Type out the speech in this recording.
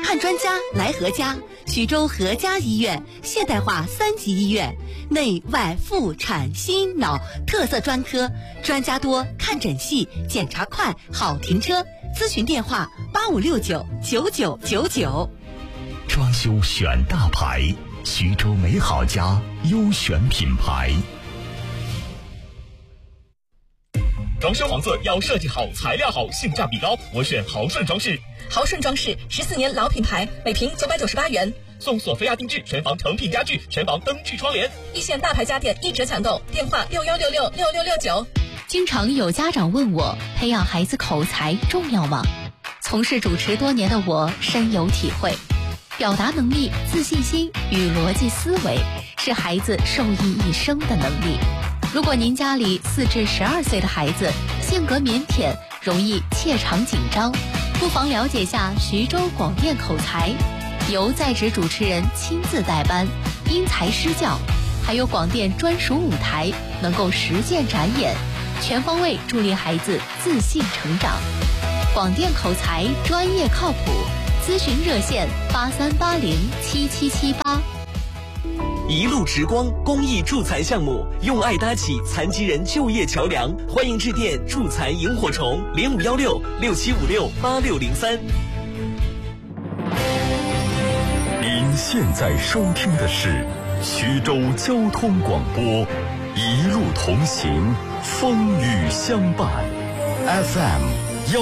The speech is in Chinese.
看专家来何家，徐州何家医院现代化3级医院，内外妇产心脑特色专科，专家多，看诊细，检查快，好停车。咨询电话85699999。 装修选大牌，徐州美好家优选品牌。 装修房子要设计好，材料好，性价比高，我选豪顺装饰。 豪顺装饰14年老品牌，每平998元， 送索菲亚定制全房成品家具，全房灯具窗帘。 一线大牌家电1折抢购，电话61666669。 经常有家长问我，培养孩子口才重要吗？从事主持多年的我深有体会，表达能力、自信心与逻辑思维是孩子受益一生的能力。如果您家里4至12岁的孩子性格腼腆，容易怯场紧张，不妨了解下徐州广电口才，由在职主持人亲自带班，因材施教，还有广电专属舞台，能够实践展演，全方位助力孩子自信成长。广电口才专业靠谱，咨询热线83807778。 一路直光公益助残项目，用爱搭起残疾人就业桥梁，欢迎致电助残萤火虫051667568603。 您现在收听的是徐州交通广播，一路同行，风雨相伴，FM